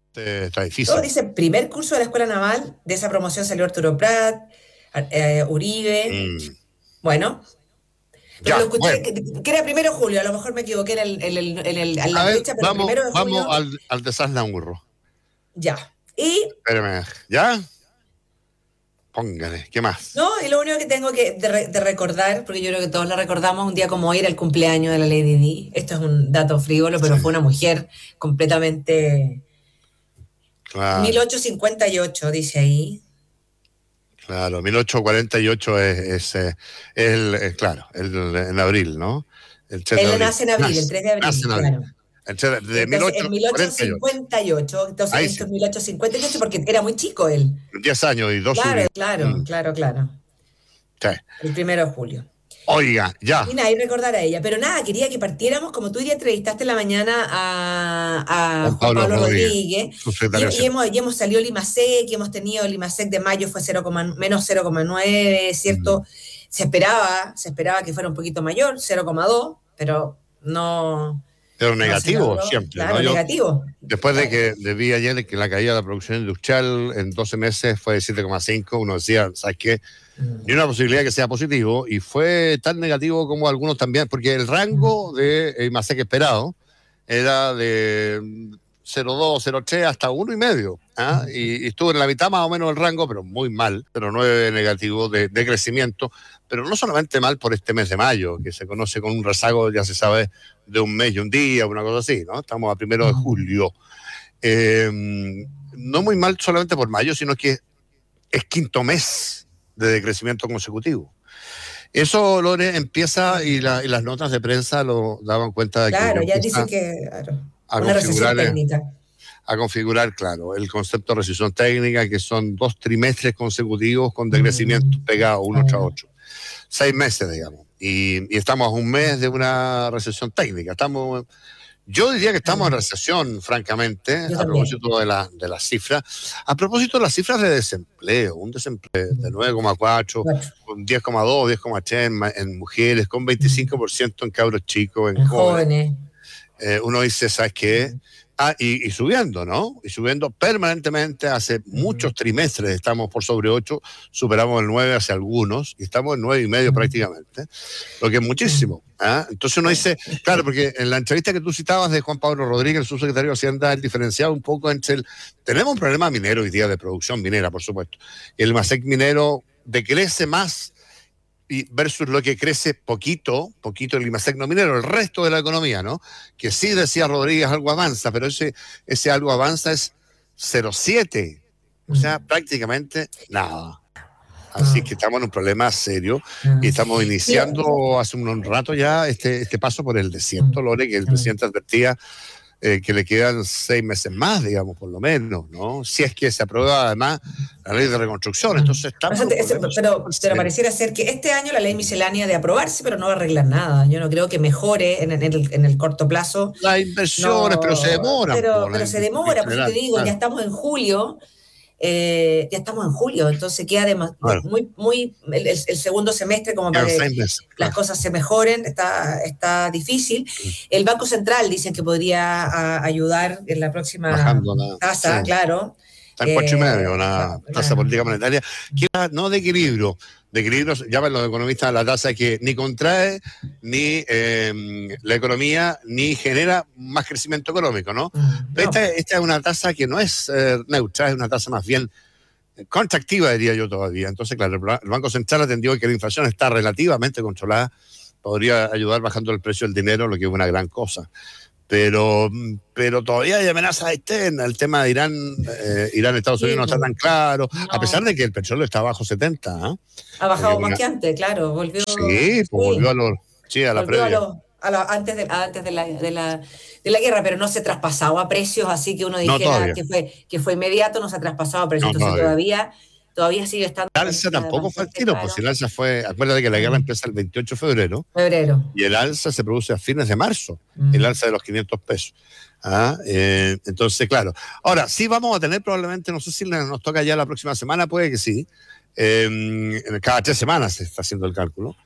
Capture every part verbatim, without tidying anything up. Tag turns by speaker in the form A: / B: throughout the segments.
A: Eh, está
B: Todo
A: difícil.
B: dice primer curso de la Escuela Naval, de esa promoción salió Arturo Prat, eh, Uribe,
A: Mm.
B: bueno, pero lo
A: Ya,
B: escuché
A: bueno.
B: que, que era primero de julio, a lo mejor me equivoqué en, el, en, el, en, el, en
A: A
B: la
A: ver,
B: fecha, pero
A: vamos,
B: primero de
A: vamos
B: julio,
A: al, al de Sasnaurro.
B: ya. Y,
A: Espérame, ¿ya? Póngale, ¿qué más?
B: no, y lo único que tengo que de, re- de recordar, porque yo creo que todos lo recordamos, un día como hoy era el cumpleaños de la Lady Di. Esto es un dato frívolo, pero
A: Sí,
B: fue una mujer completamente...
A: claro,
B: mil ochocientos cincuenta y ocho, dice ahí.
A: claro. mil ochocientos cuarenta y ocho es, es, eh, el, eh, claro, el, en abril, ¿no? El tres de
B: Él
A: abril.
B: nace en abril, el
A: Nace,
B: tres de
A: nace
B: abril,
A: en abril.
B: claro.
A: El tres de, de
B: Entonces es
A: mil ochocientos cuarenta y ocho.
B: mil ochocientos cincuenta y ocho, entonces
A: Ahí
B: esto
A: sí.
B: es mil ochocientos cincuenta y ocho porque era muy chico él.
A: diez años y dos
B: Claro,
A: sobrinos.
B: claro,
A: Mm,
B: claro, claro.
A: sí.
B: El primero de julio.
A: Oiga, ya.
B: Y nada, y recordar a ella. Pero nada, quería que partiéramos, como tú ya entrevistaste en la mañana a, a
A: Juan
B: Juan
A: Pablo
B: Pablo
A: Rodríguez,
B: Rodríguez, y,
A: subsecretario
B: y
A: nacional.
B: hemos, y hemos salido el IMASEC, y hemos tenido el IMASEC de mayo fue cero, menos cero coma nueve,
A: Mm.
B: ¿cierto? Se esperaba, se esperaba que fuera un poquito mayor, cero coma dos, pero no,
A: Pero
B: no se
A: negativo
B: logró,
A: siempre, ¿no?
B: claro,
A: Yo,
B: negativo.
A: después de
B: Claro.
A: que le vi ayer que la caída de la producción industrial en doce meses fue de siete coma cinco, uno decía, ¿sabes qué? Ni una posibilidad que sea positivo, y fue tan negativo como algunos también, porque el rango de eh, más que esperado era de cero coma dos, cero coma tres hasta uno y medio, ¿ah? y, y estuvo en la mitad más o menos del rango, pero muy mal, pero nueve negativo de, de crecimiento, pero no solamente mal por este mes de mayo, que se conoce con un rezago, ya se sabe, de un mes y un día, una cosa así, ¿no? Estamos a primero de julio. Eh, no muy mal solamente por mayo, sino que es quinto mes de decrecimiento consecutivo. Eso, Lore, empieza, y, la, y las notas de prensa lo daban cuenta de que ya
B: Claro, ya
A: empieza
B: dicen que claro,
A: a
B: una recesión
A: configurar,
B: técnica.
A: a configurar, claro, el concepto de recesión técnica, que son dos trimestres consecutivos con decrecimiento
B: Mm,
A: pegados uno tras
B: claro.
A: otro. Seis meses, digamos. Y, y estamos a un mes de una recesión técnica. Estamos... Yo diría que estamos en recesión, francamente,
B: Yo
A: a
B: también.
A: propósito de, la, de las cifras. A propósito de las cifras de desempleo, un desempleo de nueve coma cuatro,
B: Cuatro.
A: con diez coma dos, diez coma tres en, en mujeres, con veinticinco por ciento en cabros chicos, en
B: En
A: jóvenes.
B: jóvenes.
A: Eh, uno dice, ¿sabes qué? Ah, y, y subiendo, ¿no? Y subiendo permanentemente hace muchos trimestres, estamos por sobre ocho, superamos el nueve hace algunos, y estamos en nueve y medio prácticamente, lo que es muchísimo. ¿Ah? Entonces uno dice, claro, porque en la entrevista que tú citabas de Juan Pablo Rodríguez, el subsecretario de Hacienda, él diferenciaba un poco entre el... Tenemos un problema minero hoy día, de producción minera, por supuesto. El MASEC minero decrece más y versus lo que crece poquito, poquito el IMASEC no minero, el resto de la economía, ¿no? Que sí, decía Rodríguez, algo avanza, pero ese, ese algo avanza es cero coma siete, o sea, prácticamente nada. Así que estamos en un problema serio y estamos
B: Mira,
A: iniciando hace un rato ya este, este paso por el desierto, Lore, que el presidente advertía eh, que le quedan seis meses más, digamos, por lo menos, ¿no? Si es que se aprueba además la ley de reconstrucción. Entonces
B: o
A: estamos
B: sea,
A: en un
B: te- ese-
A: problema
B: pero,
A: súper
B: pero
A: serio.
B: pareciera ser que este año la ley miscelánea de aprobarse, pero no va a arreglar nada. Yo no creo que mejore en, en el, en el corto plazo.
A: Las inversiones, pero se
B: No,
A: demoran,
B: pero,
A: por las
B: pero se
A: inversiones en
B: demora, por eso te
A: general.
B: digo, ya
A: Claro,
B: estamos en julio, eh, ya estamos en julio, entonces queda de, de
A: claro.
B: muy, muy el, el, el segundo semestre como para
A: Quedan
B: que
A: seis meses,
B: las
A: claro.
B: cosas se mejoren, está, está difícil. El Banco Central dicen que podría a, ayudar en la próxima
A: Bajando la. Sí.
B: tasa, claro.
A: Está en cuatro y medio,
B: Eh,
A: una tasa
B: una,
A: política monetaria, que no de equilibrio. De equilibrio llaman los economistas la tasa que ni contrae ni eh, la economía, ni genera más crecimiento económico, ¿no? Pero
B: no.
A: esta, esta es una tasa que no es eh, neutra, es una tasa más bien contractiva, diría yo todavía. Entonces, claro, el Banco Central atendió que la inflación está relativamente controlada, podría ayudar bajando el precio del dinero, lo que es una gran cosa. Pero, pero todavía hay amenazas externas. El tema de Irán, eh, Irán, Estados Unidos
B: Sí,
A: no está
B: pues,
A: tan claro, a pesar
B: no.
A: de que el petróleo está bajo setenta. ¿Eh?
B: Ha
A: Porque
B: bajado más
A: una,
B: que antes, claro, volvió,
A: sí, pues volvió
B: sí,
A: a, lo, sí, a la
B: volvió a
A: previa.
B: lo, a lo- antes, de, antes de, la, de, la, de la guerra, pero no se traspasaba a precios así que uno
A: No
B: dijera
A: todavía,
B: que fue, que fue inmediato, no se ha traspasado a precios,
A: no
B: entonces
A: todavía.
B: todavía, todavía sigue estando
A: El alza tampoco fue al
B: bastante
A: tiro, pues
B: caro.
A: el alza fue, acuérdate que la guerra
B: Mm,
A: empieza el veintiocho de febrero,
B: febrero.
A: y el alza se produce a fines de marzo, el
B: Mm.
A: alza de los quinientos pesos. Ah, eh, entonces, claro. Ahora, sí vamos a tener probablemente, no sé si nos toca ya la próxima semana, puede que sí. Eh, cada tres semanas se está haciendo el cálculo.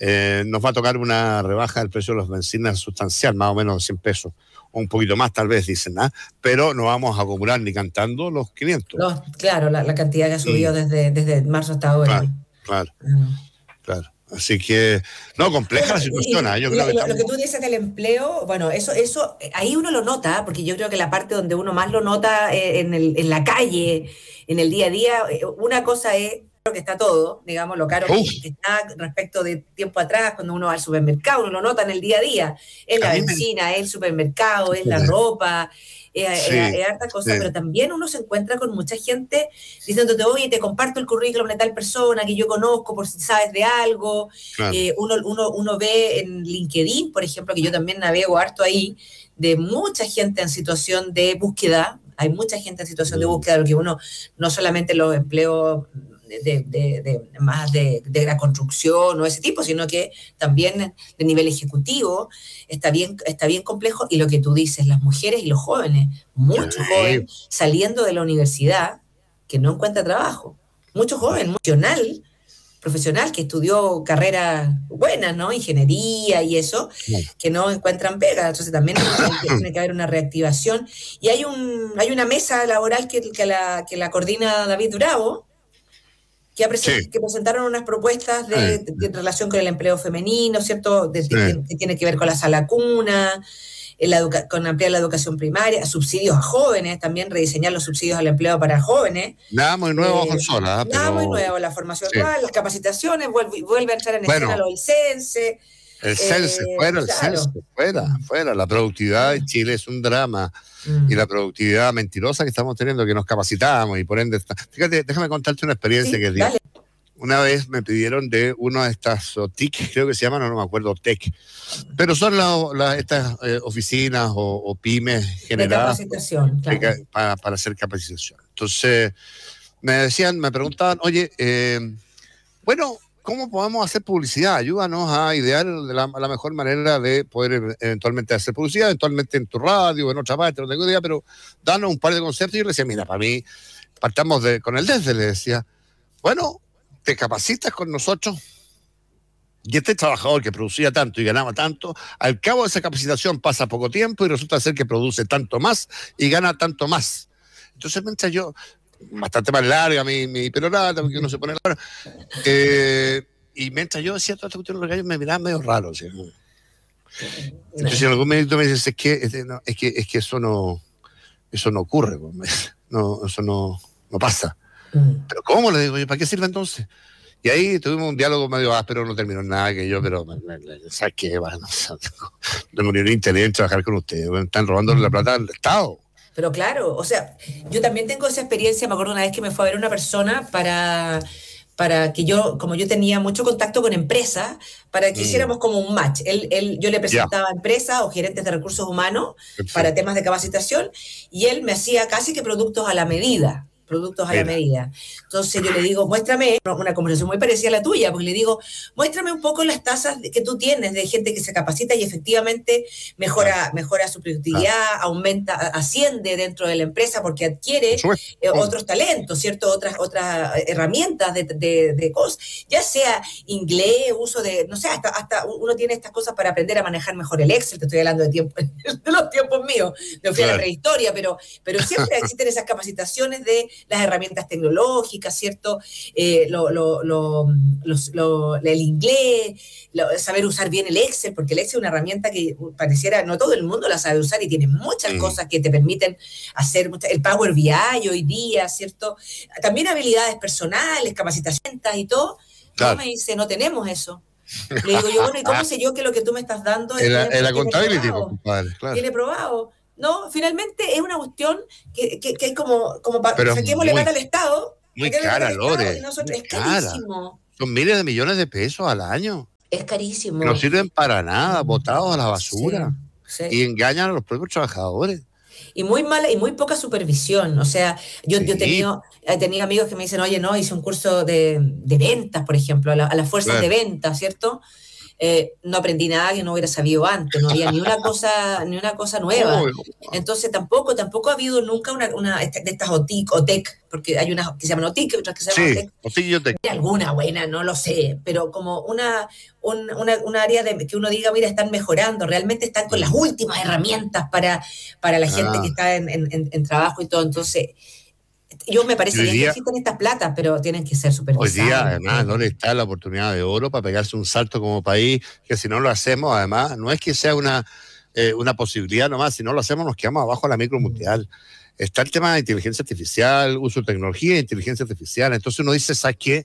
A: eh, nos va a tocar una rebaja del precio de los bencinas sustancial, más o menos cien pesos, o un poquito más tal vez, dicen, ¿ah? Pero no vamos a acumular ni cantando los quinientos.
B: Los, claro, la, la cantidad que ha subido
A: Mm.
B: desde, desde marzo hasta ahora.
A: Claro, claro,
B: Mm.
A: claro. Así que, no, compleja
B: Bueno,
A: la situación.
B: y,
A: ¿eh? Yo
B: y
A: creo que
B: lo,
A: estamos...
B: lo que tú dices del empleo, bueno, eso, eso, ahí uno lo nota, porque yo creo que la parte donde uno más lo nota eh, en, el, en la calle, en el día a día, eh, una cosa es lo que está todo, digamos, lo caro
A: Uf.
B: que está respecto de tiempo atrás, cuando uno va al supermercado, uno lo nota en el día a día, es la
A: A mí me-
B: benzina, es el supermercado, es la ropa, es, es-
A: Sí,
B: es harta cosa,
A: sí.
B: pero también uno se encuentra con mucha gente diciéndote, oye, te comparto el currículum de tal persona que yo conozco por si sabes de algo.
A: Claro.
B: Eh, uno, uno, uno ve en LinkedIn, por ejemplo, que yo también navego harto ahí, de mucha gente en situación de búsqueda. Hay mucha gente en situación de
A: Mm.
B: búsqueda, porque uno no solamente los empleos de, de, de, más de, de la construcción o ese tipo, sino que también de nivel ejecutivo está bien, está bien complejo. Y lo que tú dices, las mujeres y los jóvenes, muchos
A: Sí.
B: jóvenes saliendo de la universidad que no encuentra trabajo, muchos jóvenes, emocional, profesional que estudió carreras buenas, ¿no? Ingeniería y eso,
A: Claro.
B: que no encuentran pega. Entonces también hay que- tiene que haber una reactivación. Y hay un hay una mesa laboral que, que, la, que la coordina David Bravo, que, ha presen-
A: Sí.
B: que presentaron unas propuestas de,
A: Sí.
B: de- de relación con el empleo femenino, ¿cierto? De-
A: Sí.
B: que, que tiene que ver con la sala cuna, en la educa- con ampliar la educación primaria, subsidios a jóvenes, también rediseñar los subsidios al empleo para jóvenes.
A: Nada muy nuevo bajo
B: Eh,
A: el sol, ¿ah?
B: Nada
A: Pero...
B: muy nuevo, la formación
A: Sí.
B: dual, las capacitaciones, vuelve, vuelve a entrar en
A: Bueno.
B: escena lo del CENSE.
A: El CENSE,
B: Eh,
A: fuera, el
B: claro.
A: CENSE, fuera, fuera. La productividad de Chile es un drama.
B: Mm.
A: Y la productividad mentirosa que estamos teniendo, que nos capacitamos y por ende... Está... Fíjate, déjame contarte una experiencia
B: Sí,
A: que di.
B: dale.
A: Una vez me pidieron de una de estas o T I C, creo que se llaman, no, no me acuerdo, T E C, pero son la- la- estas eh, oficinas o, o pymes
B: De
A: generadas
B: capacitación,
A: de
B: claro.
A: ca- para, para hacer capacitación. Entonces, me decían, me preguntaban, oye, eh, bueno, ¿cómo podemos hacer publicidad? Ayúdanos a idear la, la mejor manera de poder eventualmente hacer publicidad, eventualmente en tu radio, en otra parte, no tengo idea, pero danos un par de conceptos. Y yo le decía, mira, para mí, partamos de, con el desde, le decía, bueno, te capacitas con nosotros y este trabajador que producía tanto y ganaba tanto, al cabo de esa capacitación pasa poco tiempo y resulta ser que produce tanto más y gana tanto más. Entonces, mientras yo, bastante más larga mi, mi pelorata, porque uno se pone la hora, eh, y mientras yo decía toda esta cuestión, los gallos me miraban medio raro. ¿Sí? Entonces, en algún momento me dice, es que, es, no, es que, es que eso no, eso no ocurre, pues, no, eso no, no pasa.
B: Mm.
A: ¿Pero cómo? Le digo, ¿para qué sirve entonces? Y ahí tuvimos un diálogo medio áspero, no terminó en nada que yo, pero ¿sabes qué? Bueno, no tengo ni un interés en trabajar con ustedes. Bueno, están robándole la plata al Estado.
B: Pero claro, o sea, yo también tengo esa experiencia. Me acuerdo una vez que me fue a ver una persona para, para que yo, como yo tenía mucho contacto con empresas, para que
A: Mm.
B: hiciéramos como un match. Él, él, yo le presentaba
A: Ya.
B: empresas o gerentes de recursos humanos
A: Perfecto.
B: para temas de capacitación y él me hacía casi que productos a la medida. Productos a la
A: Mira.
B: medida. Entonces yo le digo, muéstrame, una conversación muy parecida a la tuya, porque le digo, muéstrame un poco las tasas que tú tienes de gente que se capacita y efectivamente mejora,
A: Claro.
B: mejora su productividad, aumenta, asciende dentro de la empresa porque adquiere
A: Por supuesto.
B: eh, otros talentos, ¿cierto? Otras, otras herramientas de, de, de cosas, ya sea inglés, uso de, no sé, hasta, hasta uno tiene estas cosas para aprender a manejar mejor el Excel. Te estoy hablando de, tiempo, de los tiempos míos, no fui a la
A: Claro.
B: prehistoria, pero, pero siempre existen esas capacitaciones de las herramientas tecnológicas, ¿cierto? Eh, lo, lo, lo, los, lo, el inglés, lo, saber usar bien el Excel, porque el Excel es una herramienta que pareciera, no todo el mundo la sabe usar y tiene muchas
A: Mm.
B: cosas que te permiten hacer, mucha- el Power B I hoy día, ¿cierto? También habilidades personales, capacitaciones y todo.
A: Claro.
B: No, me dice, no tenemos eso. Le digo yo, bueno, ¿y cómo sé yo que lo que tú me estás dando
A: En la,
B: tiene-
A: en la
B: tiene
A: contability,
B: probado?
A: compadre, claro.
B: Tiene probado. No, finalmente es una cuestión que, que, que es como, como para
A: Pero
B: saquémosle
A: muy-
B: plata al Estado.
A: muy
B: saquémosle plata
A: cara,
B: al Estado
A: Lore,
B: y nosotros-
A: muy
B: es
A: cara.
B: carísimo.
A: Son miles de millones de pesos al año.
B: Es carísimo.
A: Que no sirven para nada,
B: Mm.
A: botados a la basura.
B: Sí, sí.
A: Y engañan a los propios trabajadores.
B: Y muy mala y muy poca supervisión. O sea, yo,
A: Sí.
B: yo he tenido, he tenido amigos que me dicen, oye, no, hice un curso de, de ventas, por ejemplo, a, la- a las fuerzas
A: Claro.
B: de ventas, ¿cierto? eh, no aprendí nada que no hubiera sabido antes, no había ni una cosa, ni una cosa nueva. Entonces tampoco, tampoco ha habido nunca una, una de estas O T I C, O T E C, porque hay unas que se llaman O T I C y otras que se llaman
A: sí, O T E C. O T I C y O T E C.
B: Alguna buena, no lo sé, pero como una, un, una, una área de que uno diga, mira, están mejorando, realmente están con las últimas herramientas para, para la gente ah. que está en, en, en trabajo y todo. Entonces, yo me parece bien que existen estas platas, pero tienen que ser supervisadas.
A: Hoy día, además, ¿dónde está la oportunidad de oro para pegarse un salto como país? Que si no lo hacemos, además, no es que sea una, eh, una posibilidad nomás, si no lo hacemos nos quedamos abajo a la micro mundial. Está el tema de inteligencia artificial, uso de tecnología e inteligencia artificial. Entonces uno dice, ¿sabes qué?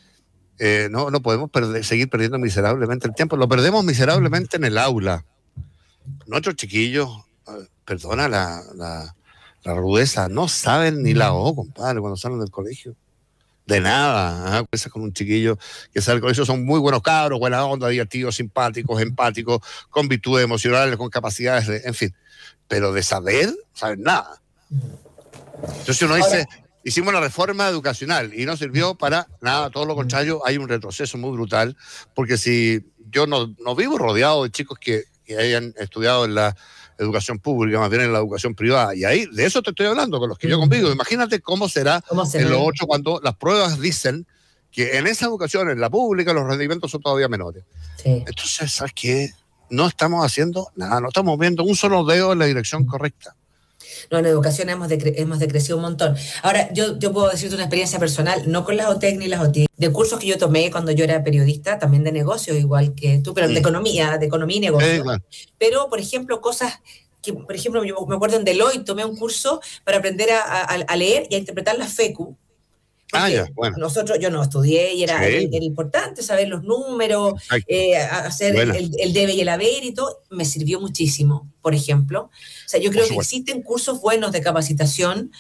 A: Eh, no, no podemos perder, seguir perdiendo miserablemente el tiempo. Lo perdemos miserablemente en el aula. Nuestros chiquillos, eh, perdona la... la La rudeza, no saben ni la O, compadre, cuando salen del colegio. De nada. ¿eh? Con un chiquillo que sale del colegio, son muy buenos cabros, buena onda, divertidos, simpáticos, empáticos, con virtudes emocionales, con capacidades, de, en fin. Pero de saber, saben nada. Entonces uno dice, hicimos una reforma educacional y no sirvió para nada, todo lo contrario, hay un retroceso muy brutal, porque si yo no, no vivo rodeado de chicos que, que hayan estudiado en la educación pública, más bien en la educación privada. Y ahí, de eso te estoy hablando, con los que yo convivo. Imagínate cómo será, ¿Cómo será? en lo otro cuando las pruebas dicen que en esa educación, en la pública, los rendimientos son todavía menores. Sí. Entonces, ¿sabes qué? No estamos haciendo nada, no estamos viendo un solo dedo en la dirección correcta.
B: No, en educación hemos, decre- hemos decrecido un montón. Ahora, yo, yo puedo decirte una experiencia personal, no con las O T E C ni las O T I C, de cursos que yo tomé cuando yo era periodista, también de negocios, igual que tú, pero sí. de economía, de economía y negocio. Sí, claro. Pero, por ejemplo, cosas que, por ejemplo, yo me acuerdo en Deloitte, tomé un curso para aprender a, a, a leer y a interpretar la FECU.
A: Ah, ya, bueno.
B: Nosotros, yo no estudié y era, sí. era, era importante saber los números, eh, hacer el, el, el debe y el haber y todo, me sirvió muchísimo, por ejemplo. O sea, yo creo que existen cursos buenos de capacitación,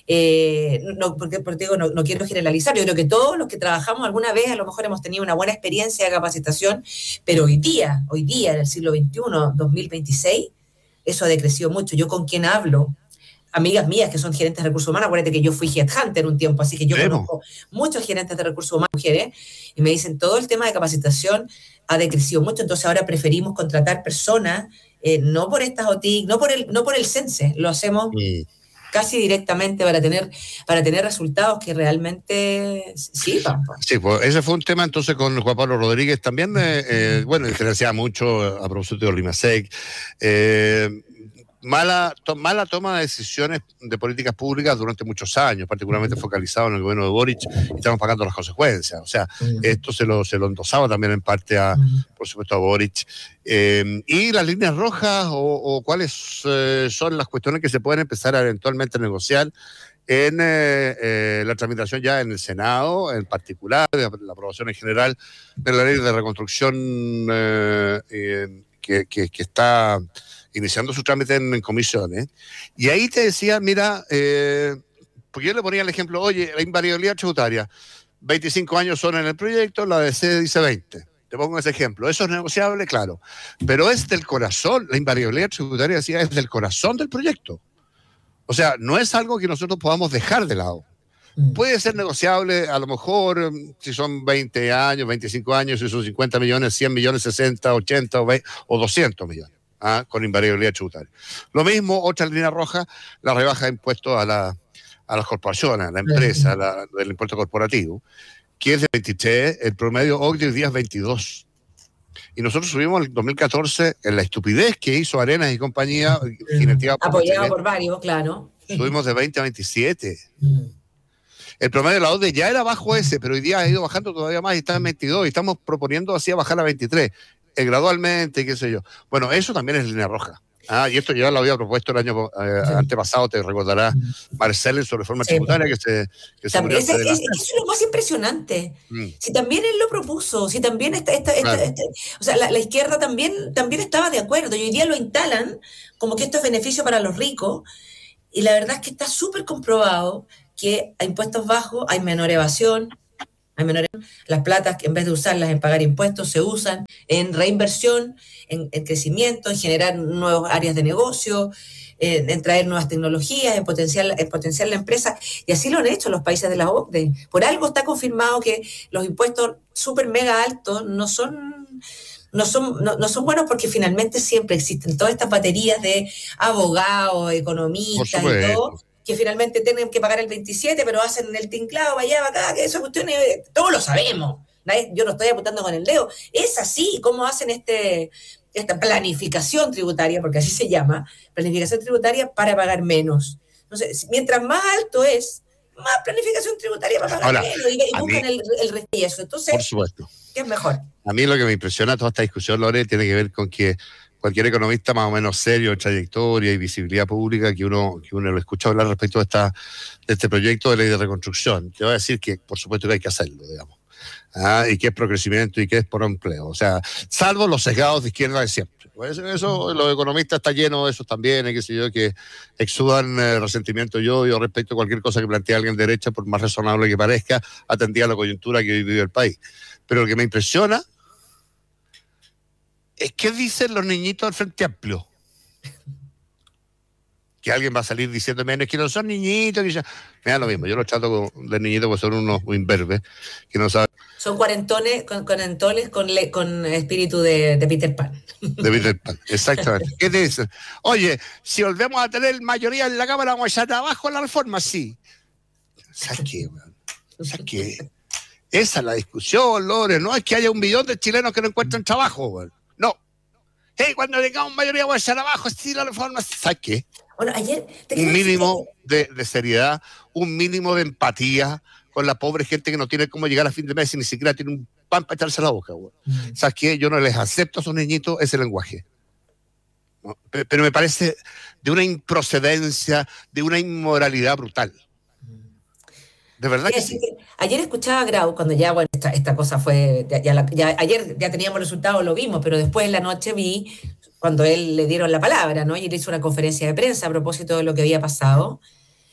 B: eh, no, porque, porque digo, no, no quiero generalizar, yo creo que todos los que trabajamos alguna vez a lo mejor hemos tenido una buena experiencia de capacitación, pero hoy día, hoy día, en el siglo veintiuno, dos mil veintiséis, eso ha decrecido mucho. Yo con quien hablo, amigas mías que son gerentes de recursos humanos, acuérdate que yo fui headhunter un tiempo, así que yo ¿Vemos? conozco muchos gerentes de recursos humanos, mujeres, y me dicen, todo el tema de capacitación ha decrecido mucho, entonces ahora preferimos contratar personas, eh, no por estas O T I C, no por el, no por el CENSE, lo hacemos sí. casi directamente para tener, para tener resultados que realmente sirvan.
A: Sí, pues ese fue un tema entonces con Juan Pablo Rodríguez, también, eh, eh, bueno, diferenciaba mucho a propósito de Limasec, eh, Mala, to, mala toma de decisiones de políticas públicas durante muchos años, particularmente focalizado en el gobierno de Boric, y estamos pagando las consecuencias. O sea, uh-huh. esto se lo, se lo endosaba también en parte, a, uh-huh. por supuesto, a Boric. Eh, y las líneas rojas o, o cuáles eh, son las cuestiones que se pueden empezar a eventualmente negociar en eh, eh, la tramitación ya en el Senado, en particular, de la aprobación en general de la ley de reconstrucción eh, eh, que, que, que está iniciando su trámite en, en comisiones, y ahí te decía, mira, eh, porque yo le ponía el ejemplo, oye, la invariabilidad tributaria, veinticinco años son en el proyecto, la D C dice veinte, te pongo ese ejemplo, eso es negociable, claro, pero es del corazón, la invariabilidad tributaria decía, es del corazón del proyecto, o sea, no es algo que nosotros podamos dejar de lado. Puede ser negociable, a lo mejor, si son veinte años, veinticinco años, si son cincuenta millones, cien millones, sesenta, ochenta o, veinte, o doscientos millones. ¿Ah? Con invariabilidad tributaria. Lo mismo, otra línea roja, la rebaja de impuestos a, la, a las corporaciones, a la empresa, a la, del impuesto corporativo, que es de veintitrés, el promedio hoy de día es veintidós. Y nosotros subimos el dos mil catorce, en la estupidez que hizo Arenas y compañía,
B: apoyado por varios, claro.
A: Subimos de veinte a veintisiete. El promedio de la O D E ya era bajo ese, pero hoy día ha ido bajando todavía más y está en veintidós, y estamos proponiendo así a bajar a veintitrés. Eh, gradualmente, qué sé yo. Bueno, eso también es línea roja. Ah, y esto ya lo había propuesto el año eh, sí. antepasado, te recordará Marcel en su reforma sí, tributaria que se, que se
B: también es, es, es, eso es lo más impresionante. Mm. Si también él lo propuso, si también esta, esta, esta, claro. esta o sea, la, la izquierda también, también estaba de acuerdo, y hoy día lo instalan como que esto es beneficio para los ricos, y la verdad es que está súper comprobado que a impuestos bajos hay menor evasión, hay menor, las platas, en vez de usarlas en pagar impuestos, se usan en reinversión, en, en crecimiento, en generar nuevas áreas de negocio, en, en traer nuevas tecnologías, en potenciar, en potenciar la empresa, y así lo han hecho los países de la O C D E. Por algo está confirmado que los impuestos súper mega altos no son, no son, no, no son buenos porque finalmente siempre existen todas estas baterías de abogados, economistas y todo, que finalmente tienen que pagar el veintisiete, pero hacen el tinclado para allá, para acá, que esas cuestiones, todos lo sabemos. Yo no estoy apuntando con el dedo. Es así como hacen este, esta planificación tributaria, porque así se llama, planificación tributaria para pagar menos. Entonces, mientras más alto es, más planificación tributaria para pagar Ahora, menos, y, y buscan mí, el, el resto. Entonces,
A: por supuesto.
B: ¿Qué es mejor?
A: A mí lo que me impresiona toda esta discusión, Lore, tiene que ver con que cualquier economista más o menos serio, trayectoria y visibilidad pública, que uno, que uno lo escucha hablar respecto de, esta, de este proyecto de ley de reconstrucción, te va a decir que por supuesto que hay que hacerlo, digamos. ¿Ah? Y que es pro crecimiento y que es por empleo. O sea, salvo los sesgados de izquierda de siempre. Pues eso, los economistas están llenos de esos también, qué sé yo, que exudan eh, resentimiento y odio respecto a cualquier cosa que plantea alguien de derecha, por más razonable que parezca, atendida a la coyuntura que hoy vive el país. Pero lo que me impresiona es qué dicen los niñitos del Frente Amplio. Que alguien va a salir diciéndome, no, es que no son niñitos. Que ya... Me da lo mismo, yo los trato de niñitos porque son unos imberbes que no saben.
B: Son cuarentones con, cuarentones con, le, con espíritu de, de Peter Pan.
A: De Peter Pan, exactamente. ¿Qué te dicen? Oye, si volvemos a tener mayoría en la Cámara, vamos a echar abajo la reforma, sí. ¿Sabes qué, weón? ¿Sabes qué? Esa es la discusión, Lore. No es que haya un millón de chilenos que no encuentran trabajo, weón. No. Hey, cuando tengamos mayoría, vamos a echar abajo, sí, la reforma. ¿Sabes qué?
B: Bueno, ayer
A: un mínimo de, de seriedad, un mínimo de empatía con la pobre gente que no tiene cómo llegar a fin de mes y ni siquiera tiene un pan para echarse a la boca, güey. Mm. ¿Sabes qué? Yo no les acepto a esos niñitos ese lenguaje. ¿No? Pero, pero me parece de una improcedencia, de una inmoralidad brutal. De verdad que sí.
B: Que ayer escuchaba a Grau, cuando ya, bueno, esta, esta cosa fue, ya, ya, ya, ayer ya teníamos resultados, lo vimos, pero después en la noche vi cuando él le dieron la palabra, ¿no? Y él hizo una conferencia de prensa a propósito de lo que había pasado.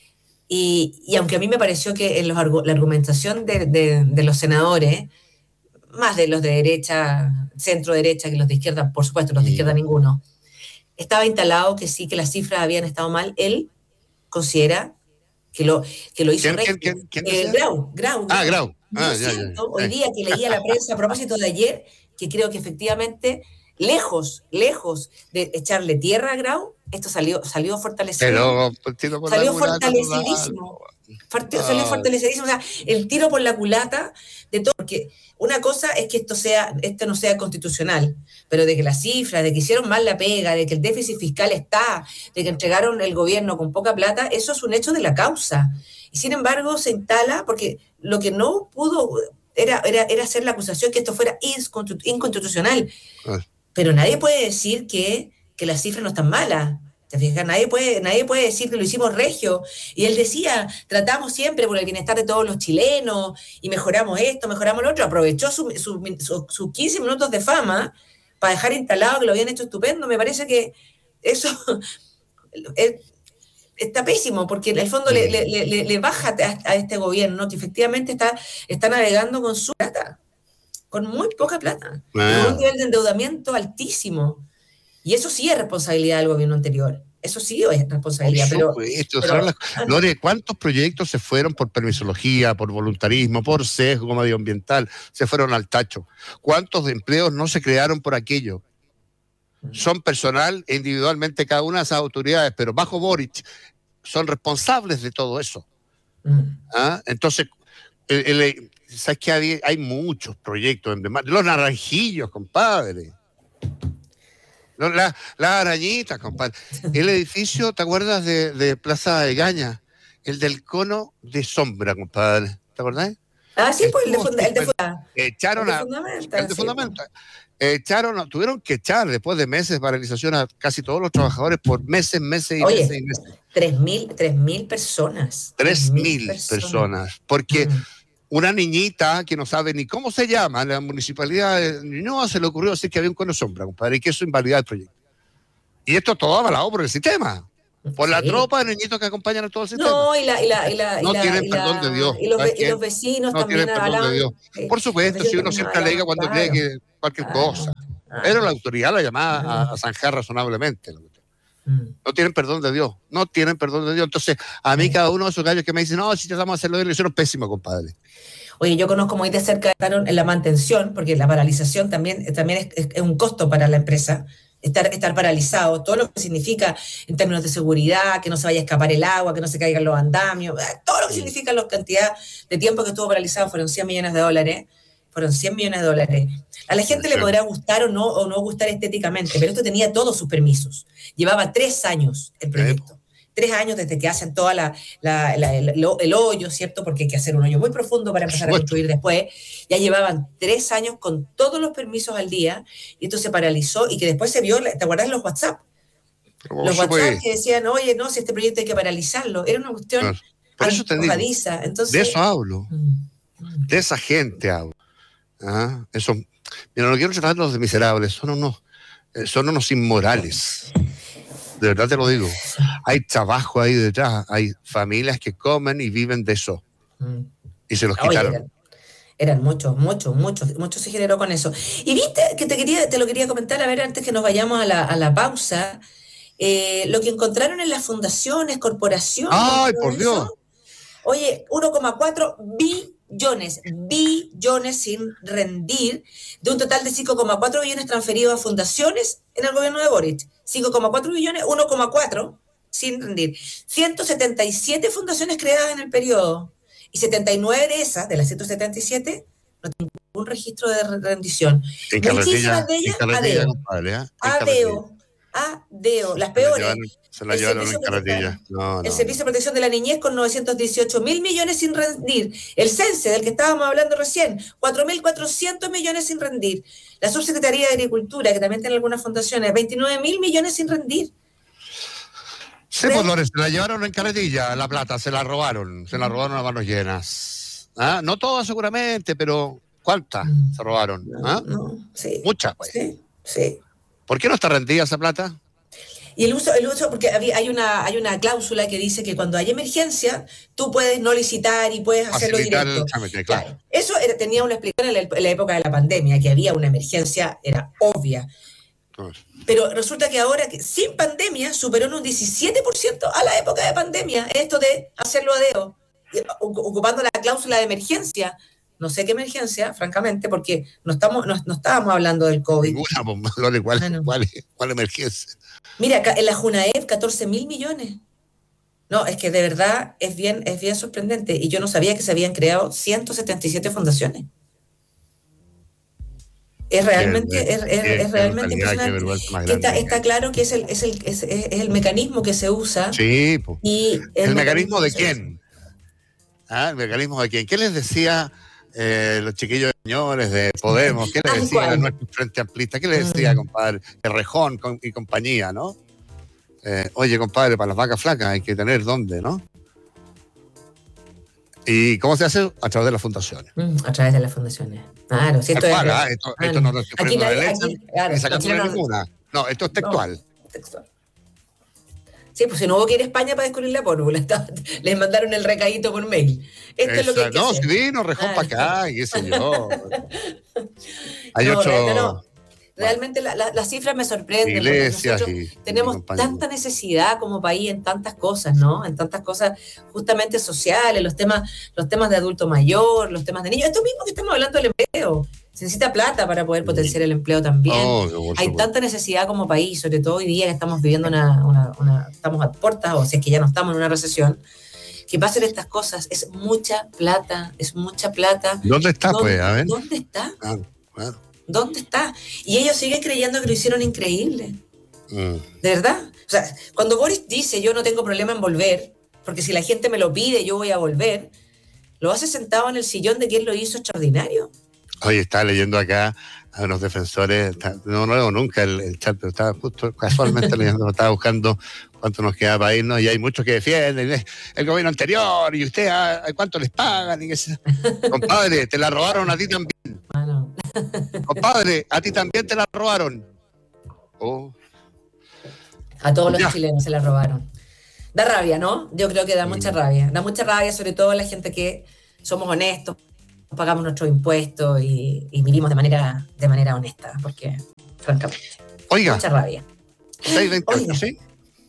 B: Y, y aunque a mí me pareció que en los, la argumentación de, de, de los senadores, más de los de derecha, centro derecha que los de izquierda, por supuesto, los de izquierda ninguno, estaba instalado que sí, que las cifras habían estado mal. Él considera que lo, que lo hizo
A: ¿Quién, ¿quién, quién, quién
B: eh, Grau, Grau.
A: Ah, Grau. Ah,
B: Yo
A: ya,
B: siento,
A: ya, ya.
B: hoy día que leía la prensa a propósito de ayer, que creo que efectivamente, lejos, lejos de echarle tierra a Grau, esto salió, salió fortalecido.
A: Pero, por
B: salió fortalecidísimo. Partió, salió fortalecidísimo. O sea, el tiro por la culata de todo. Porque una cosa es que esto sea, esto no sea constitucional, pero de que las cifras, de que hicieron mal la pega, de que el déficit fiscal está, de que entregaron el gobierno con poca plata, eso es un hecho de la causa. Y sin embargo se instala, porque lo que no pudo era, era, era hacer la acusación que esto fuera inconstitucional. Ah. Pero nadie puede decir que, que las cifras no están malas. ¿Te fijas? Nadie puede, nadie puede decir que lo hicimos regio. Y él decía, tratamos siempre por el bienestar de todos los chilenos y mejoramos esto, mejoramos lo otro. Aprovechó sus su, su, su quince minutos de fama para dejar instalado que lo habían hecho estupendo. Me parece que eso es, está pésimo, porque en el fondo le, le, le, le baja a, a este gobierno, que efectivamente está, está navegando con su plata, con muy poca plata, ah. con un nivel de endeudamiento altísimo. Y eso sí es responsabilidad del gobierno anterior. Eso sí es responsabilidad. Por
A: supuesto, pero, pero las, ah, no. Lore, ¿cuántos proyectos se fueron por permisología, por voluntarismo, por sesgo medioambiental? Se fueron al tacho. ¿Cuántos empleos no se crearon por aquello? Mm. Son personal e individualmente cada una de esas autoridades, pero bajo Boric son responsables de todo eso. Mm. ¿Ah? Entonces, el, el, ¿sabes qué? Hay, hay muchos proyectos. En demás. Los naranjillos, compadre. La, la arañita, compadre. El edificio, ¿te acuerdas de, de Plaza de Gaña? El del cono de sombra, compadre. ¿Te acuerdas?
B: Ah, sí, pues el de, funda, el de funda.
A: Echaron a. El de fundamento. Echaron, tuvieron que echar después de meses de paralización a casi todos los trabajadores por meses, meses y
B: Oye,
A: meses y meses.
B: Tres mil, tres mil personas.
A: Tres mil personas. personas. Porque. Mm. Una niñita que no sabe ni cómo se llama, la municipalidad de Ñuñoa se le ocurrió decir que había un cono sombra, compadre, y que eso invalidaba el proyecto. Y esto todo avalado por el sistema, por sí. la tropa de niñitos que acompañan a todo el sistema.
B: No, y la... Y la, y la
A: no
B: y la,
A: tienen
B: y
A: perdón
B: la,
A: de Dios.
B: Y los, y los vecinos
A: no
B: también
A: avalaban. De Dios. Por supuesto, si uno siempre alega cuando claro. cree que cualquier claro. cosa. Claro. Pero la autoridad la llamaba a, a zanjar razonablemente. No tienen perdón de Dios, no tienen perdón de Dios. Entonces, a mí cada uno de esos gallos que me dicen, no, si tratamos de hacerlo bien, lo hicieron pésimo, compadre.
B: Oye, yo conozco muy de cerca en la mantención, porque la paralización también, también es, es un costo para la empresa, estar, estar paralizado, todo lo que significa en términos de seguridad, que no se vaya a escapar el agua, que no se caigan los andamios, todo lo que significa la cantidad de tiempo que estuvo paralizado, fueron cien millones de dólares. Fueron cien millones de dólares. A la gente le podrá gustar o no, o no gustar estéticamente, pero esto tenía todos sus permisos. Llevaba tres años el proyecto. Tres años desde que hacen toda la, la, la el, el hoyo, ¿cierto? Porque hay que hacer un hoyo muy profundo para empezar a construir después. Ya llevaban tres años con todos los permisos al día y esto se paralizó y que después se vio, ¿te acuerdas los WhatsApp? Los WhatsApp que decían, oye, no, si este proyecto hay que paralizarlo. Era una cuestión antojadiza. Entonces,
A: de eso hablo. De esa gente hablo. Ah, eso, mira, no quiero tratarlos de miserables, son unos, son unos inmorales. De verdad te lo digo. Hay trabajo ahí detrás, hay familias que comen y viven de eso. Mm. Y se los quitaron.
B: Oye, eran, eran muchos, muchos, muchos, muchos se generó con eso. Y viste que te quería, te lo quería comentar, a ver, antes que nos vayamos a la, a la pausa, eh, lo que encontraron en las fundaciones, corporaciones.
A: ¡Ay, por eso, Dios!
B: Oye, uno coma cuatro billones, billones sin rendir, de un total de cinco coma cuatro billones transferidos a fundaciones en el gobierno de Boric. cinco coma cuatro billones, uno coma cuatro sin rendir. ciento setenta y siete fundaciones creadas en el periodo. Y setenta y nueve de esas, de las ciento setenta y siete, no tienen ningún registro de rendición. Muchísimas de ellas, adeo. Adeo. Adeo. Las peores.
A: Se la llevaron en carretilla. No,
B: el
A: no,
B: Servicio de Protección de la Niñez con novecientos dieciocho mil millones sin rendir. El CENSE, del que estábamos hablando recién, cuatro mil cuatrocientos millones sin rendir. La Subsecretaría de Agricultura, que también tiene algunas fundaciones, veintinueve mil millones sin rendir.
A: Sí, pues Lores, se la llevaron en carretilla, la plata, se la robaron, se la robaron a manos llenas. ¿Ah? No todas seguramente, pero ¿cuántas mm. se robaron? ¿Ah?
B: No, no, sí,
A: muchas, pues.
B: Sí, sí.
A: ¿Por qué no está rendida esa plata?
B: Y el uso, el uso porque había, hay, una, hay una cláusula que dice que cuando hay emergencia, tú puedes no licitar y puedes hacerlo
A: facilitar
B: directo.
A: El trámite, claro.
B: Claro. Eso era, tenía una explicación en la, en la época de la pandemia, que había una emergencia, era obvia. Claro. Pero resulta que ahora, que sin pandemia, superó en un diecisiete por ciento a la época de pandemia, esto de hacerlo a dedo, ocupando la cláusula de emergencia. No sé qué emergencia, francamente, porque no, estamos, no, no estábamos hablando del COVID.
A: Ninguna, ¿cuál, cuál, cuál, cuál emergencia?
B: Mira, en la Junaep, catorce mil millones. No, es que de verdad es bien, es bien sorprendente. Y yo no sabía que se habían creado ciento setenta y siete fundaciones. Es realmente, bien, es, es, bien, es realmente impresionante. Está, está claro que es el, es, el, es, es el mecanismo que se usa.
A: Sí, pues.
B: Y
A: ¿El, ¿El mecanismo de quién? ¿Ah? ¿El mecanismo de quién? ¿Qué les decía eh, los chiquillos señores de Podemos? ¿Qué les decía a nuestro Frente Amplista? ¿Qué les decía, compadre? Rejón y compañía, ¿no? Eh, oye, compadre, para las vacas flacas hay que tener dónde, ¿no? ¿Y cómo se hace? A través de las fundaciones.
B: Mm, a través de las fundaciones. Claro, si esto
A: textual,
B: es...
A: ¿eh? esto, ah, esto no lo estoy poniendo de leche, claro, ni sacando no, ninguna. No, esto es textual.
B: No, textual. Sí, pues si no hubo que ir a España para descubrir la pólvora, les mandaron el recadito por mail. Esto Esa, es lo que hay que
A: no,
B: hacer.
A: No, sí, nos rejó ah, para acá, y qué sé yo. Hay
B: no,
A: ocho...
B: No, no. Realmente la, la, las cifras me sorprenden.
A: Iglesias
B: y, tenemos y tanta necesidad como país en tantas cosas, ¿no? En tantas cosas justamente sociales, los temas, los temas de adulto mayor, los temas de niños. Esto mismo que estamos hablando del empleo. Se necesita plata para poder potenciar el empleo también. Oh, Hay tanta necesidad como país, sobre todo hoy día que estamos viviendo una, una, una, estamos a puertas, o si es que ya no estamos en una recesión, que pasen estas cosas. Es mucha plata, es mucha plata.
A: ¿Dónde está,
B: ¿Dónde,
A: pues? A ver.
B: ¿Dónde está?
A: Claro, claro.
B: ¿Dónde está? Y ellos siguen creyendo que lo hicieron increíble. Mm. ¿De verdad? O sea, cuando Boris dice yo no tengo problema en volver, porque si la gente me lo pide yo voy a volver, ¿lo hace sentado en el sillón de quien lo hizo extraordinario?
A: Oye, estaba leyendo acá a unos defensores, no lo leo nunca el, el chat, pero estaba justo casualmente leyendo, estaba buscando cuánto nos queda para irnos, y hay muchos que defienden el gobierno anterior, y usted, ¿a cuánto les pagan? Y que se... Compadre, te la robaron a ti también.
B: Bueno.
A: Compadre, a ti también te la robaron. Oh.
B: A todos los ya. chilenos se la robaron. Da rabia, ¿no? Yo creo que da mucha rabia. Da mucha rabia, sobre todo a la gente que somos honestos, pagamos nuestros impuestos y, y vivimos de manera, de manera honesta, porque, francamente,
A: Oiga,
B: mucha rabia.
A: seis veintiocho, ¿sí?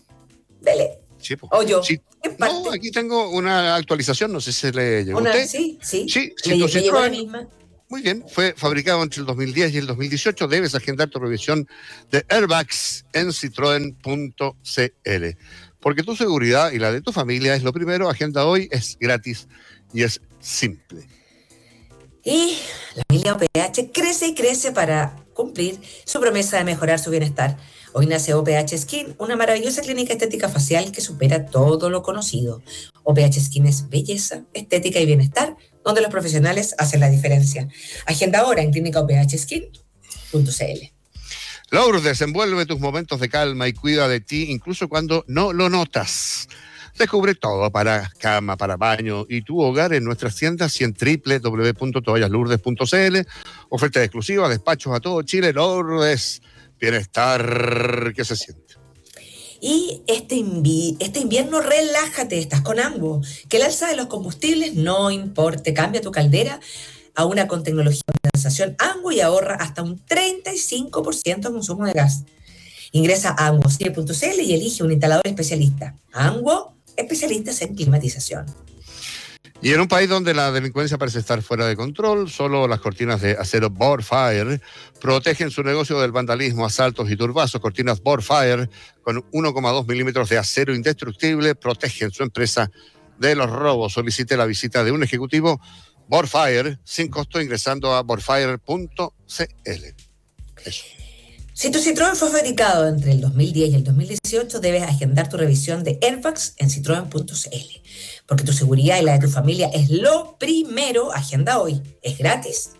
B: Dele.
A: Sí, po.
B: O yo.
A: Sí.
B: ¿Qué parte?
A: No, aquí tengo una actualización, no sé si se le llegó
B: Una,
A: a usted.
B: sí, sí.
A: Sí,
B: Le,
A: si tu
B: le llegó la
A: Citroën,
B: misma.
A: muy bien, fue fabricado entre el dos mil diez y el dos mil dieciocho, debes agendar tu revisión de airbags en citroen punto c l. Porque tu seguridad y la de tu familia es lo primero. Agenda hoy, es gratis y es simple.
B: Y la familia O P H crece y crece para cumplir su promesa de mejorar su bienestar. Hoy nace O P H Skin, una maravillosa clínica estética facial que supera todo lo conocido. O P H Skin es belleza, estética y bienestar, donde los profesionales hacen la diferencia. Agenda ahora en clínica o p h skin punto c l.
A: Lourdes, envuelve tus momentos de calma y cuida de ti incluso cuando no lo notas. Descubre todo para cama, para baño y tu hogar en nuestras tiendas y en doble u doble u doble u punto toallas lourdes punto c l. Ofertas exclusivas, despachos a todo Chile. Lourdes, bienestar que se siente.
B: Y este, invi- este invierno relájate, estás con Ango. Que el alza de los combustibles no importe. Cambia tu caldera a una con tecnología de condensación Ango y ahorra hasta un treinta y cinco por ciento de consumo de gas. Ingresa a ango punto c l y elige un instalador especialista. Ango, especialistas en climatización.
A: Y en un país donde la delincuencia parece estar fuera de control, solo las cortinas de acero Borfire protegen su negocio del vandalismo, asaltos y turbazos. Cortinas Borfire con uno coma dos milímetros de acero indestructible protegen su empresa de los robos. Solicite la visita de un ejecutivo Borfire sin costo ingresando a borfire punto c l. Eso.
B: Si tu Citroën fue fabricado entre el dos mil diez y el dos mil dieciocho, debes agendar tu revisión de airbags en citroen punto c l. Porque tu seguridad y la de tu familia es lo primero. Agenda hoy. Es gratis.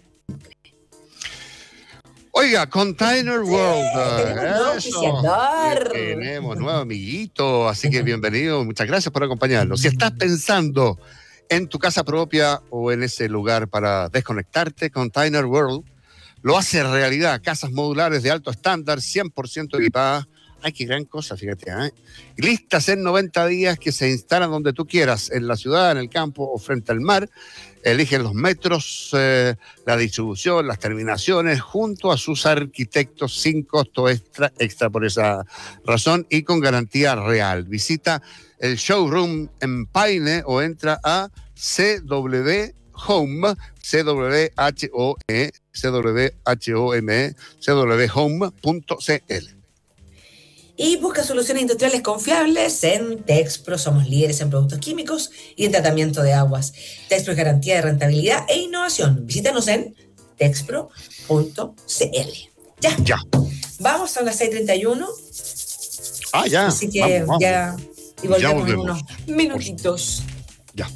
A: Oiga, Container World.
B: Sí, tenemos nuevo auspiciador.
A: Tenemos nuevo amiguito, así que bienvenido. Muchas gracias por acompañarnos. Si estás pensando en tu casa propia o en ese lugar para desconectarte, Container World lo hace realidad. Casas modulares de alto estándar, cien por ciento equipadas. Ay, qué gran cosa, fíjate. ¿eh? Listas en noventa días que se instalan donde tú quieras, en la ciudad, en el campo o frente al mar. Eligen los metros, eh, la distribución, las terminaciones, junto a sus arquitectos sin costo extra, extra por esa razón y con garantía real. Visita el showroom en Paine o entra a C W Home, C W H O E, C W H O M E, C W home punto c l.
B: Y busca soluciones industriales confiables en Texpro. Somos líderes en productos químicos y en tratamiento de aguas. Texpro es garantía de rentabilidad e innovación. Visítanos en texpro punto c l. Ya.
A: Ya.
B: Vamos a las seis treinta y uno.
A: Ah, ya.
B: Así que
A: vamos, vamos.
B: ya. Y volvemos,
A: Ya volvemos.
B: en unos minutitos.
A: Ya.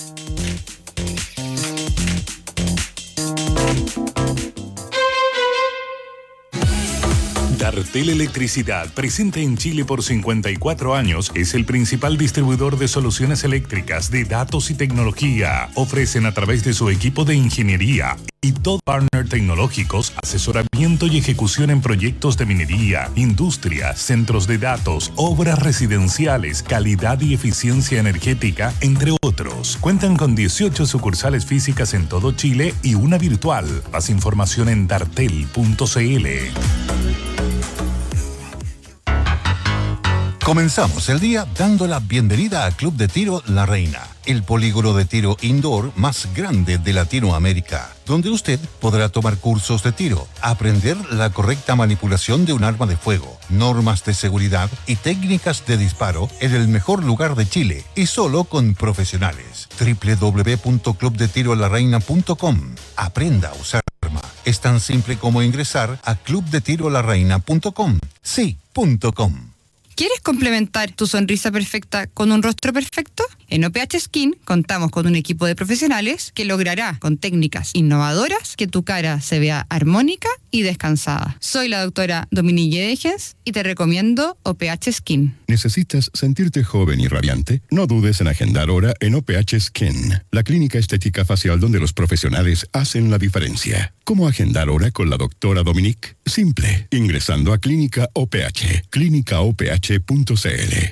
C: Dartel Electricidad, presente en Chile por cincuenta y cuatro años, es el principal distribuidor de soluciones eléctricas, de datos y tecnología. Ofrecen a través de su equipo de ingeniería y todo partner tecnológicos, asesoramiento y ejecución en proyectos de minería, industria, centros de datos, obras residenciales, calidad y eficiencia energética, entre otros. Cuentan con dieciocho sucursales físicas en todo Chile y una virtual. Más información en dartel punto c l.
D: Comenzamos el día dando la bienvenida a Club de Tiro La Reina, el polígono de tiro indoor más grande de Latinoamérica, donde usted podrá tomar cursos de tiro, aprender la correcta manipulación de un arma de fuego, normas de seguridad y técnicas de disparo en el mejor lugar de Chile y solo con profesionales. doble u doble u doble u punto club de tiro la reina punto com. Aprenda a usar arma. Es tan simple como ingresar a club de tiro la reina punto com. Sí, punto com.
E: ¿Quieres complementar tu sonrisa perfecta con un rostro perfecto? En O P H Skin contamos con un equipo de profesionales que logrará con técnicas innovadoras que tu cara se vea armónica y descansada. Soy la doctora Dominique Degens y te recomiendo O P H Skin.
F: ¿Necesitas sentirte joven y radiante? No dudes en agendar hora en O P H Skin, la clínica estética facial donde los profesionales hacen la diferencia. ¿Cómo agendar hora con la doctora Dominique? Simple, ingresando a Clínica O P H, clínica o p h punto c l.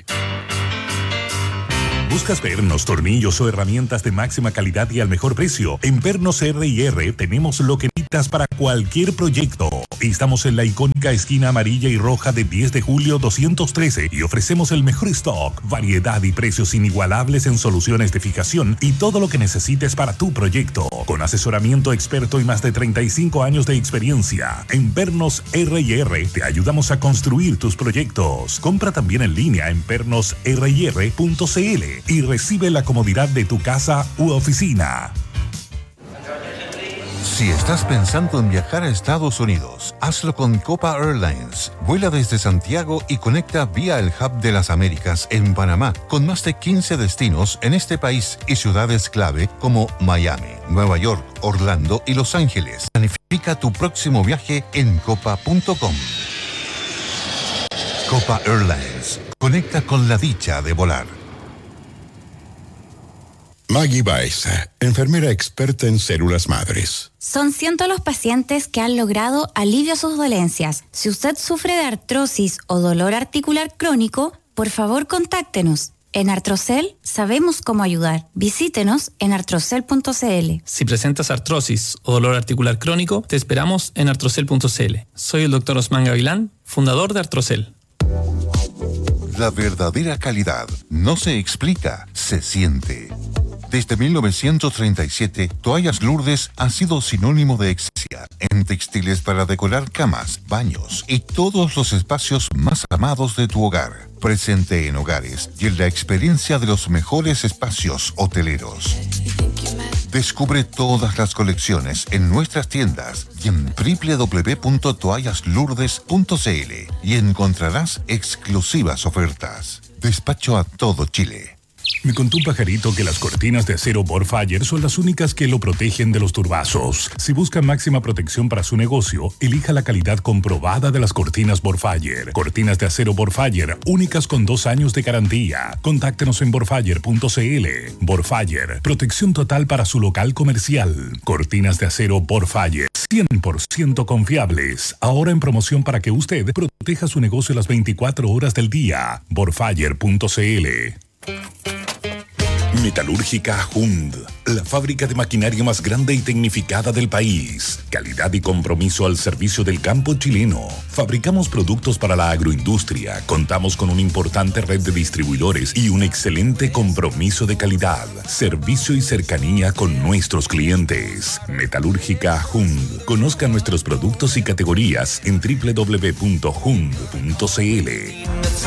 C: ¿Buscas pernos, tornillos o herramientas de máxima calidad y al mejor precio? En Pernos R y R tenemos lo que necesitas para cualquier proyecto. Estamos en la icónica esquina amarilla y roja de diez de julio doscientos trece y ofrecemos el mejor stock, variedad y precios inigualables en soluciones de fijación y todo lo que necesites para tu proyecto. Con asesoramiento experto y más de treinta y cinco años de experiencia. En Pernos R y R te ayudamos a construir tus proyectos. Compra también en línea en pernos r y r punto c l y recibe la comodidad de tu casa u oficina.
D: Si estás pensando en viajar a Estados Unidos, hazlo con Copa Airlines. Vuela desde Santiago y conecta vía el Hub de las Américas en Panamá, con más de quince destinos en este país y ciudades clave como Miami, Nueva York, Orlando y Los Ángeles. Planifica tu próximo viaje en copa punto com. Copa Airlines. Conecta con la dicha de volar.
F: Maggie Baeza, enfermera experta en células madres.
G: Son cientos los pacientes que han logrado alivio a sus dolencias. Si usted sufre de artrosis o dolor articular crónico, por favor contáctenos. En Artrocel sabemos cómo ayudar. Visítenos en artrocel punto c l.
H: Si presentas artrosis o dolor articular crónico, te esperamos en artrocel punto c l. Soy el doctor Osman Gavilán, fundador de Artrocel.
D: La verdadera calidad no se explica, se siente. Desde mil novecientos treinta y siete, Toallas Lourdes ha sido sinónimo de excelencia en textiles para decorar camas, baños y todos los espacios más amados de tu hogar. Presente en hogares y en la experiencia de los mejores espacios hoteleros. Descubre todas las colecciones en nuestras tiendas y en doble u doble u doble u punto toallas lourdes punto c l y encontrarás exclusivas ofertas. Despacho a todo Chile.
C: Me contó un pajarito que las cortinas de acero Borfire son las únicas que lo protegen de los turbazos. Si busca máxima protección para su negocio, elija la calidad comprobada de las cortinas Borfire. Cortinas de acero Borfire, únicas con dos años de garantía. Contáctenos en borfire punto c l. Borfire, protección total para su local comercial. Cortinas de acero Borfire, cien por ciento confiables. Ahora en promoción para que usted proteja su negocio las veinticuatro horas del día. borfire punto c l. Metalúrgica Hund, la fábrica de maquinaria más grande y tecnificada del país. Calidad y compromiso al servicio del campo chileno. Fabricamos productos para la agroindustria. Contamos con una importante red de distribuidores y un excelente compromiso de calidad, servicio y cercanía con nuestros clientes. Metalúrgica Hund. Conozca nuestros productos y categorías en doble u doble u doble u punto hund punto c l.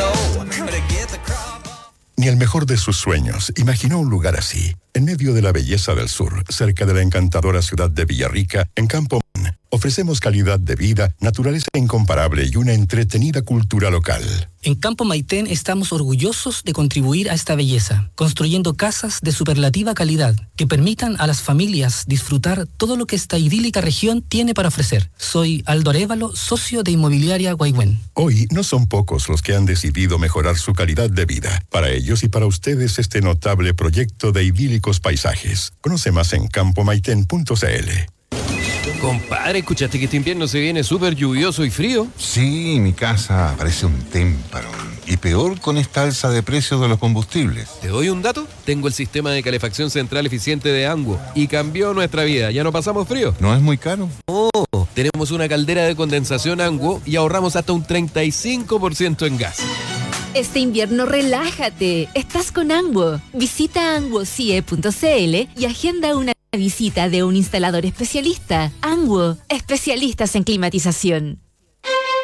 F: Ni el mejor de sus sueños imaginó un lugar así, en medio de la belleza del sur, cerca de la encantadora ciudad de Villarrica, en Campo Man. Ofrecemos calidad de vida, naturaleza incomparable y una entretenida cultura local.
I: En Campo Maitén estamos orgullosos de contribuir a esta belleza, construyendo casas de superlativa calidad que permitan a las familias disfrutar todo lo que esta idílica región tiene para ofrecer. Soy Aldo Arévalo, socio de Inmobiliaria Guaigüen.
F: Hoy no son pocos los que han decidido mejorar su calidad de vida. Para ellos y para ustedes este notable proyecto de idílicos paisajes. Conoce más en campo maitén punto c l.
J: Compadre, ¿escuchaste que este invierno se viene súper lluvioso y frío?
D: Sí, mi casa parece un témpano. Y peor con esta alza de precios de los combustibles.
J: ¿Te doy un dato? Tengo el sistema de calefacción central eficiente de Anguo y cambió nuestra vida. ¿Ya no pasamos frío?
D: ¿No es muy caro?
J: No, tenemos una caldera de condensación Anguo y ahorramos hasta un treinta y cinco por ciento en gas.
K: Este invierno relájate, estás con Anguo. Visita anguo c e punto c l y agenda una visita de un instalador especialista. Anguo, especialistas en climatización.